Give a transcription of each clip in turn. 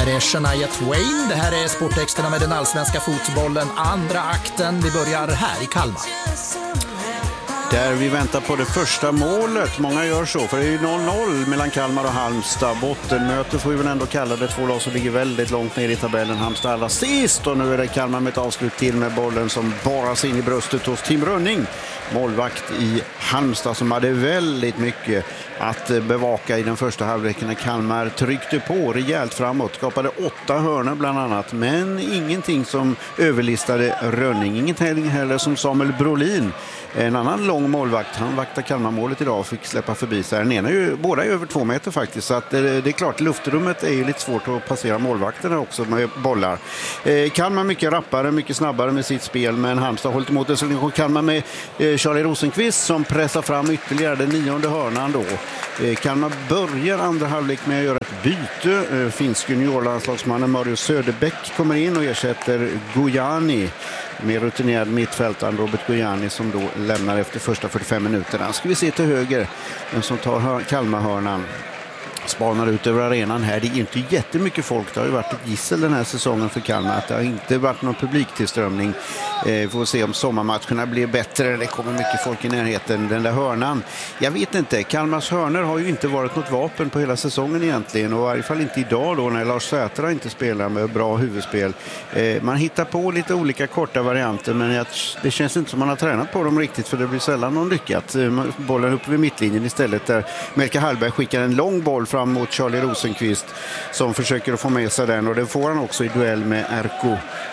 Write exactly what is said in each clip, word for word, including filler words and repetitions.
här är Shania Twain, det här är sporttexterna med den allsvenska fotbollen. Andra akten, vi börjar här i Kalmar. Där vi väntar på det första målet. Många gör så, för det är ju noll noll mellan Kalmar och Halmstad. Bottenmöte får vi väl ändå kalla det. Två lag som ligger väldigt långt ner i tabellen. Halmstad allra sist, och nu är det Kalmar med ett avslut till med bollen som borras in i bröstet hos Tim Rönning. Målvakt i Halmstad som hade väldigt mycket att bevaka i den första halvleken när Kalmar tryckte på rejält framåt. Skapade åtta hörnor bland annat, men ingenting som överlistade Rönning. Ingenting heller som Samuel Brolin. En annan lång målvakt, han vaktar Kalmarmålet idag och fick släppa förbi sig. Den ena är ju, båda är över två meter faktiskt, så att det, det är klart, luftrummet är ju lite svårt att passera målvakterna också med bollar. Eh, Kalmar mycket rappare, mycket snabbare med sitt spel, men Halmstad har hållit emot det. Så går Kalmar med eh, Charlie Rosenqvist som pressar fram ytterligare den nionde hörnan då. Eh, Kalmar börjar andra halvlek med att göra ett byte. Eh, finsk juniorlandslagsmannen Mario Söderbäck kommer in och ersätter Gojani. Mer rutinerad mittfältaren Robert Gojani som då lämnar efter första fyrtiofem minuterna. Ska vi se till höger, den som tar Kalmarhörnan. Spanar ut över arenan här. Det är inte jättemycket folk. Det har ju varit ett gissel den här säsongen för Kalmar. Att det har inte varit någon publiktillströmning. Eh, vi får se om sommarmatcherna blir bättre. Det kommer mycket folk i närheten. Den där hörnan. Jag vet inte. Kalmars hörnor har ju inte varit något vapen på hela säsongen egentligen. Och i varje fall inte idag då när Lars Sätra inte spelar med bra huvudspel. Eh, man hittar på lite olika korta varianter. Men jag, det känns inte som man har tränat på dem riktigt. För det blir sällan någon lyckat. Eh, bollen upp vid mittlinjen istället. Där Melke Hallberg skickar en lång boll fram mot Charlie Rosenqvist som försöker att få med sig den, och det får han också i duell med Erko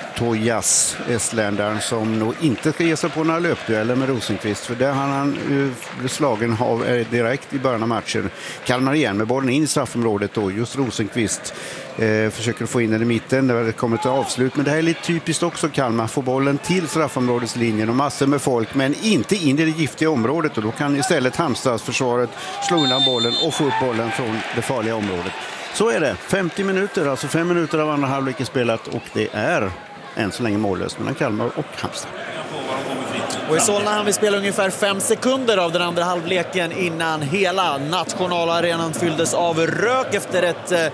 Tojas, estländaren, som nog inte ska ge sig på några löpdueller med Rosenqvist, för där han, han blev slagen av direkt i början av matchen. Kalmar igen med bollen in i straffområdet då, just Rosenqvist eh, försöker få in den i mitten där det kommer till avslut, men det här är lite typiskt också. Kalmar får bollen till straffområdeslinjen och massor med folk, men inte in i det giftiga området, och då kan istället Halmstadsförsvaret slå undan bollen och få upp bollen från det farliga området. Så är det, femtio minuter, alltså fem minuter av andra halvlek är spelat, och det är än så länge mållöst mellan Kalmar och Halmstad. Och i Solna han vill spela ungefär fem sekunder av den andra halvleken innan hela nationalarenan fylldes av rök efter ett eh,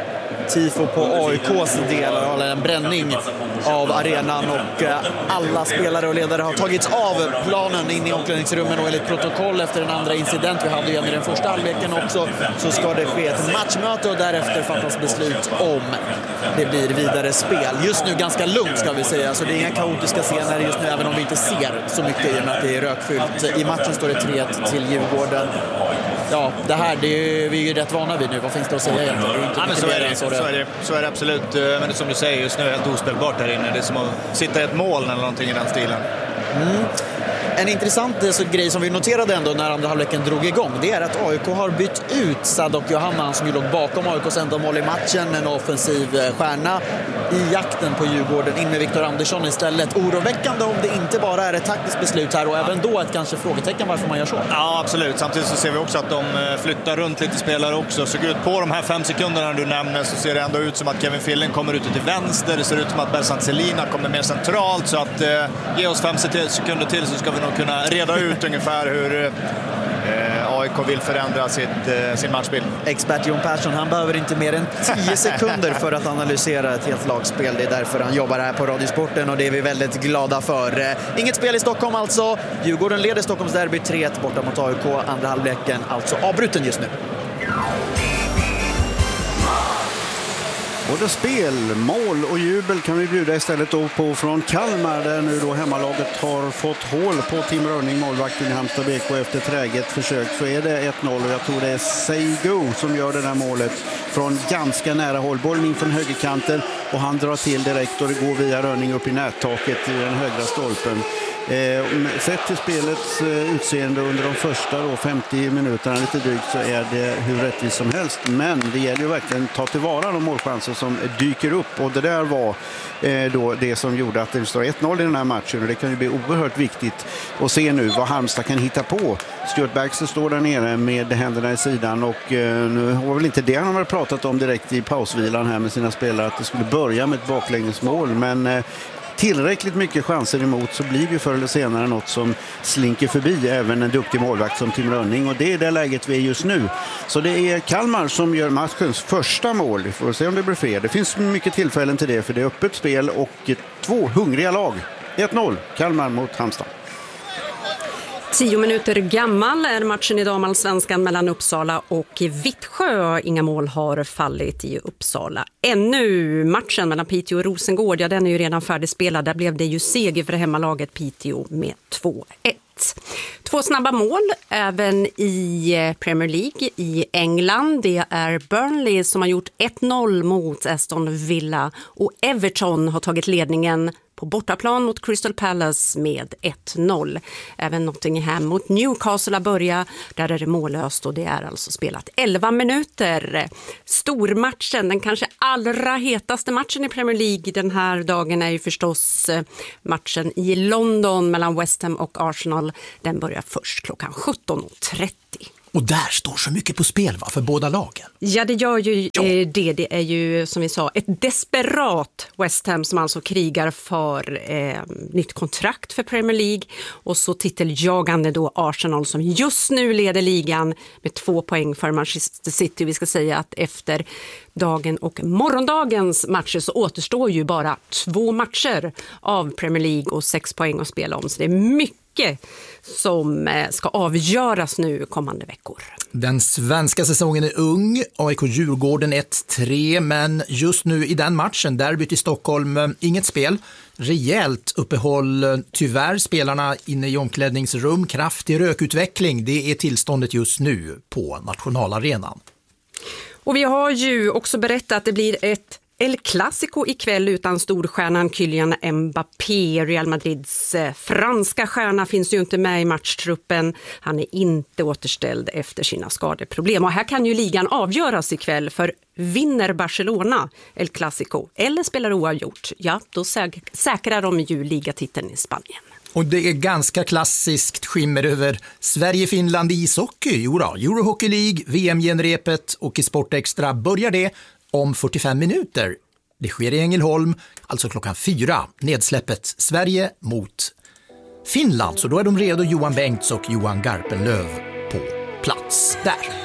tifo på A I K:s del, eller en bränning av arenan, och eh, alla spelare och ledare har tagits av planen in i omklädningsrummen, och enligt protokoll efter den andra incident vi hade igen i den första halvleken också, så ska det ske ett matchmöte och därefter fattas beslut om det blir vidare spel. Just nu ganska lugnt ska vi säga, så det är inga kaotiska scener just nu, även om vi inte ser så mycket i och med att det är rökfyllt. I matchen står det tre ett till Djurgården. Ja, det här det är vi ju rätt vana vid nu. Vad finns det att säga egentligen? Det är inte ja, men så, är det, så, är det, så är det absolut. Men det som du säger, just nu är det helt ospelbart där inne. Det är som att sitta i ett moln eller någonting i den stilen. Mm. En intressant så, grej som vi noterade ändå när andra halvleken drog igång, det är att A I K har bytt ut Sadok Johanna som ju låg bakom A I K:s enda mål i matchen, en offensiv stjärna i jakten på Djurgården, in med Viktor Andersson istället. Oroväckande om det inte bara är ett taktiskt beslut här, och även då ett kanske frågetecken varför man gör så. Ja, absolut. Samtidigt så ser vi också att de flyttar runt lite spelare också. Så ut på de här fem sekunderna du nämner så ser det ändå ut som att Kevin Filling kommer ut till vänster. Det ser ut som att Belsan Selina kommer mer centralt, så att eh, ge oss fem sekunder till så ska vi nog kunna reda ut ungefär hur eh, A I K vill förändra sitt, eh, sin matchbild. Expert Jon Persson, han behöver inte mer än tio sekunder för att analysera ett helt lagspel. Det är därför han jobbar här på Radiosporten, och det är vi väldigt glada för. Inget spel i Stockholm alltså. Djurgården leder Stockholms derby tre ett borta mot A I K. Andra halvleken alltså avbruten just nu. Både spel, mål och jubel kan vi bjuda istället då på från Kalmar, där nu då hemmalaget har fått hål på Tim Rönning, målvakten i Halmstad B K. Efter träget försök så är det ett noll, och jag tror det är Seigo som gör det där målet från ganska nära håll. Bollen in från högerkanten och han drar till direkt, och det går via Rönning upp i nättaket i den högra stolpen. Eh, sett till spelets eh, utseende under de första då, femtio minuterna lite drygt, så är det hur rättvist som helst, men det gäller ju verkligen att ta tillvara de målchanser som dyker upp, och det där var eh, då det som gjorde att det står ett noll i den här matchen, och det kan ju bli oerhört viktigt att se nu vad Halmstad kan hitta på. Stuart Baxter står där nere med händerna i sidan, och eh, nu var väl inte det han har pratat om direkt i pausvilan här med sina spelare, att det skulle börja med ett baklängesmål, men eh, tillräckligt mycket chanser emot så blir det förr eller senare något som slinker förbi även en duktig målvakt som Tim Rönning, och det är det läget vi är just nu. Så det är Kalmar som gör matchens första mål. Vi får se om det blir fler. Det finns mycket tillfällen till det, för det är öppet spel och två hungriga lag. ett noll Kalmar mot Halmstad. Tio minuter gammal är matchen i damallsvenskan mellan Uppsala och Vittsjö. Inga mål har fallit i Uppsala ännu. Matchen mellan Piteå och Rosengård, ja, den är ju redan färdigspelad. Där blev det ju seger för hemmalaget Piteå med två ett. Två snabba mål även i Premier League i England. Det är Burnley som har gjort ett noll mot Aston Villa och Everton har tagit ledningen på bortaplan mot Crystal Palace med ett noll. Även Nottingham mot Newcastle har börjat. Där är det mållöst och det är alltså spelat elva minuter. Stormatchen, den kanske allra hetaste matchen i Premier League den här dagen är ju förstås matchen i London mellan West Ham och Arsenal. Den börjar först klockan sjutton trettio. Och där står så mycket på spel, va, för båda lagen. Ja, det gör ju ja. eh, det. Det är ju, som vi sa, ett desperat West Ham som alltså krigar för eh, nytt kontrakt för Premier League. Och så titeljagande då Arsenal som just nu leder ligan med två poäng för Manchester City. Vi ska säga att efter dagen och morgondagens matcher så återstår ju bara två matcher av Premier League och sex poäng att spela om. Så det är mycket som ska avgöras nu kommande veckor. Den svenska säsongen är ung, A I K-Djurgården ett tre, men just nu i den matchen, derbyt i Stockholm, inget spel. Rejält uppehåll, tyvärr spelarna inne i omklädningsrum, kraftig rökutveckling, det är tillståndet just nu på nationalarenan. Och vi har ju också berättat att det blir ett El Clasico ikväll utan storstjärnan Kylian Mbappé. Real Madrids franska stjärna finns ju inte med i matchtruppen. Han är inte återställd efter sina skadeproblem. Och här kan ju ligan avgöras ikväll, för vinner Barcelona El Clasico eller spelar oavgjort, ja, då säk- säkrar de ju ligatiteln i Spanien. Och det är ganska klassiskt skimmer över Sverige-Finland i ishockey. Jo då, Eurohockey League, V M-genrepet och i Sportextra börjar det om fyrtiofem minuter. Det sker i Ängelholm, alltså klockan fyra. Nedsläppet Sverige mot Finland. Så då är de redo, Johan Bengts och Johan Garpenlöv på plats där.